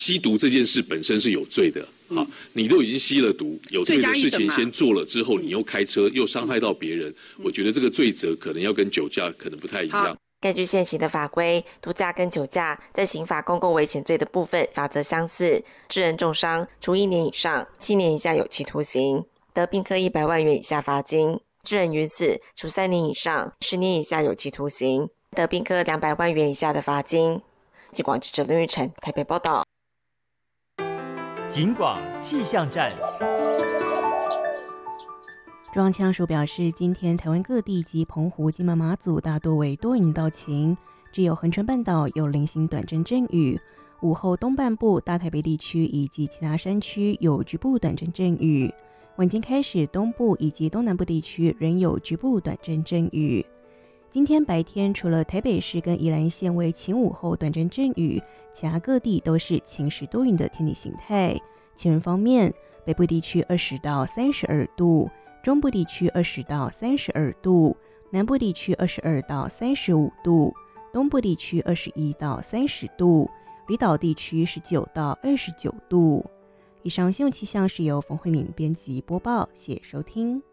吸毒这件事本身是有罪的。你都已经吸了毒，有罪的事情先做了之后，你又开车又伤害到别人，我觉得这个罪责可能要跟酒驾可能不太一样。 根据现行的法规，毒驾跟酒驾在刑法公共危险罪的部分法则相似，致人重伤，处1年以上7年以下有期徒刑，得并科100万元以下罚金；致人于死，处3年以上10年以下有期徒刑，得并科200万元以下的罚金。警广记者林玉成台北报道。 警广气象站。 中央气象署表示，今天台湾各地及澎湖、金门、马祖大多为多云到晴，只有恒春半岛有零星短阵阵雨。午后东半部、大台北地区以及其他山区有局部短阵阵雨。晚间开始，东部以及东南部地区仍有局部短阵阵雨。今天白天，除了台北市跟宜兰县为晴午后短阵阵雨，其他各地都是晴时多云的天气形态。气温方面，北部地区20到32度。中部地区20到32度，南部地区22到35度，东部地区21到30度，离岛地区19到29度。以上新闻气象是由冯慧敏编辑播报，谢谢收听。